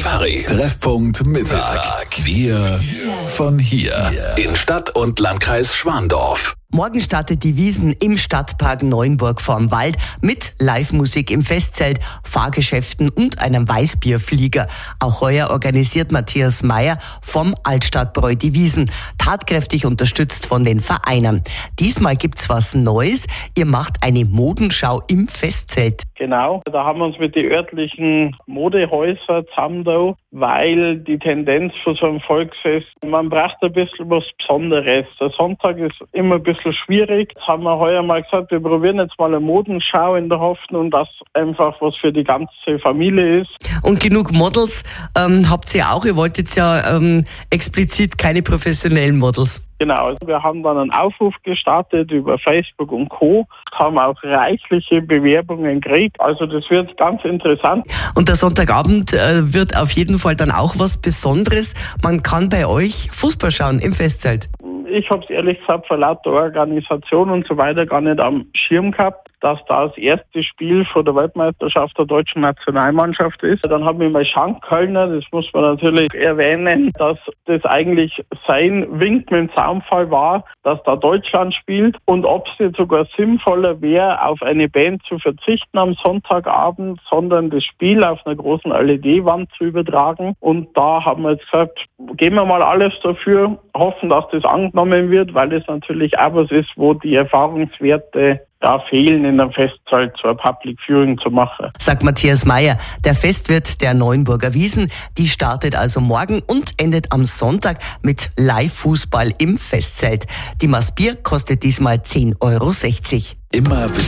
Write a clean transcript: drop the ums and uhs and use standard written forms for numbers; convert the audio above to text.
Charivari. Treffpunkt Mittag. Wir von hier. In Stadt und Landkreis Schwandorf. Morgen startet die Wiesn im Stadtpark Neuenburg vorm Wald mit Live-Musik im Festzelt, Fahrgeschäften und einem Weißbierflieger. Auch heuer organisiert Matthias Meyer vom Altstadtbräu die Wiesn, tatkräftig unterstützt von den Vereinen. Diesmal gibt's was Neues. Ihr macht eine Modenschau im Festzelt. Genau, da haben wir uns mit den örtlichen Modehäusern zusammen da, weil die Tendenz für so ein Volksfest, man braucht ein bisschen was Besonderes. Der Sonntag ist immer ein bisschen schwierig. Jetzt haben wir heuer mal gesagt, wir probieren jetzt mal eine Modenschau in der Hoffnung, dass einfach was für die ganze Familie ist. Und genug Models habt ihr auch. Ihr wolltet ja explizit keine professionellen Models. Genau, wir haben dann einen Aufruf gestartet über Facebook und Co. Haben auch reichliche Bewerbungen gekriegt. Also das wird ganz interessant. Und der Sonntagabend wird auf jeden Fall dann auch was Besonderes. Man kann bei euch Fußball schauen im Festzelt. Ich habe es ehrlich gesagt vor lauter Organisation und so weiter gar nicht am Schirm gehabt, dass das erste Spiel vor der Weltmeisterschaft der deutschen Nationalmannschaft ist. Dann haben wir mal Schank-Kölner, das muss man natürlich erwähnen, dass das eigentlich sein Wink mit dem Zaunfall war, dass da Deutschland spielt und ob es jetzt sogar sinnvoller wäre, auf eine Band zu verzichten am Sonntagabend, sondern das Spiel auf einer großen LED-Wand zu übertragen. Und da haben wir jetzt gesagt, geben wir mal alles dafür, hoffen, dass das angenommen wird, weil das natürlich auch was ist, wo die Erfahrungswerte da fehlen, in einem Festzelt so ein Public Viewing zu machen. Sagt Matthias Meyer. Der Festwirt der Neuenburger Wiesn, die startet also morgen und endet am Sonntag mit Live-Fußball im Festzelt. Die Maß Bier kostet diesmal 10,60 €. Immer